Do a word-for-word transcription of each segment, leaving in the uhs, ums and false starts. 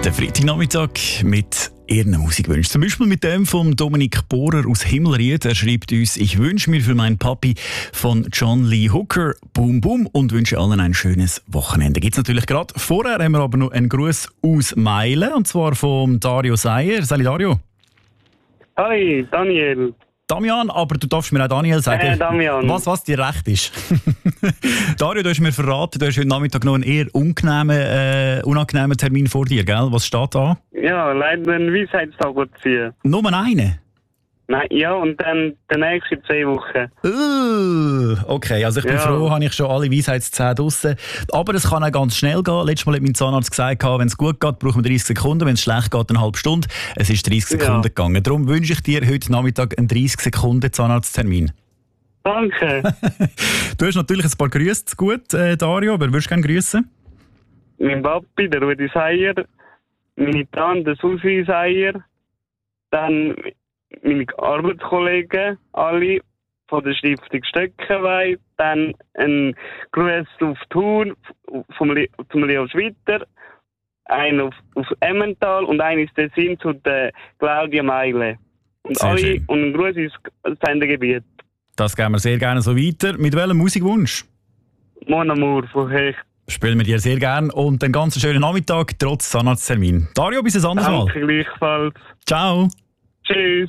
Der Freitagnachmittag mit Ihren Musikwünschen. Zum Beispiel mit dem von Dominik Bohrer aus Himmelried. Er schreibt uns: Ich wünsche mir für meinen Papi von John Lee Hooker Boom Boom und wünsche allen ein schönes Wochenende. Gibt's natürlich gerade. Vorher haben wir aber noch einen Gruß aus Meilen, und zwar von Dario Seyer. Salut Dario. Hi, Daniel. Damian, aber du darfst mir auch Daniel sagen, äh, Damian. was, was dir recht ist. Dario, du hast mir verraten, du hast heute Nachmittag noch einen eher unangenehmen, äh, unangenehmen Termin vor dir, gell? Was steht da? Ja, leider einen Weisheitstag ziehen. Nur einen? Nein, ja, und dann der nächste in zwei Wochen. Uh, okay, also ich bin ja. froh, habe ich schon alle Weisheitszähne draussen. Aber es kann auch ganz schnell gehen. Letztes Mal hat mein Zahnarzt gesagt, wenn es gut geht, brauchen wir dreißig Sekunden. Wenn es schlecht geht, eine halbe Stunde. Es ist dreißig Sekunden ja. gegangen. Darum wünsche ich dir heute Nachmittag einen dreißig Sekunden Zahnarzttermin. Danke. Du hast natürlich ein paar Grüße zu gut, äh, Dario. Wer würdest du gerne grüßen? Mein Papi, der Rudi Seyer. Meine Tante, Susi Seyer. Dann meine Arbeitskollegen, alle von der Stiftung Stöckenweih. Dann ein Gruß auf Thun vom Le- zum Leo Schwitter. Einen auf, auf Emmental und einen ist Tessin zu der Claudia Meile. Und Sehr alle schön. und ein Gruß ins Sendegebiet. Das geben wir sehr gerne so weiter. Mit welchem Musikwunsch? Mon Amour von Hecht. Spielen wir dir sehr gerne und einen ganz schönen Nachmittag trotz Zahnarzttermin. Dario, bis ein anderes Mal. Danke gleichfalls. Ciao. Tschüss.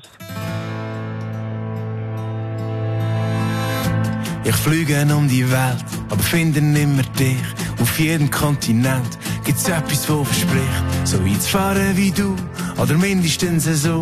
Ich fliege um die Welt, aber finde nimmer dich. Auf jedem Kontinent gibt's etwas, wo verspricht, so weit zu fahren wie du, oder mindestens so.